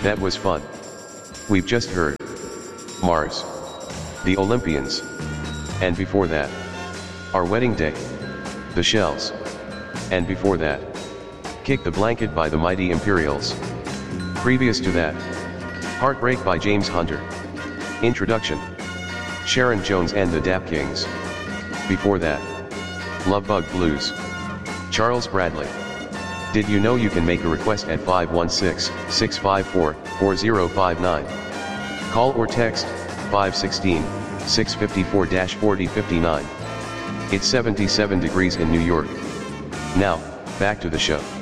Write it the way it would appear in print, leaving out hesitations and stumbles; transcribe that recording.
That was fun. We've just heard Mars, the Olympians, and before that, Our Wedding Day, The Shells, and before that, Kick the Blanket by the Mighty Imperials. Previous to that, Heartbreak by James Hunter. Introduction, Sharon Jones and the Dap Kings. Before that, Love Bug Blues, Charles Bradley. Did you know you can make a request at 516-654-4059? Call or text 516-654-4059. It's 77 degrees in New York. Now, back to the show.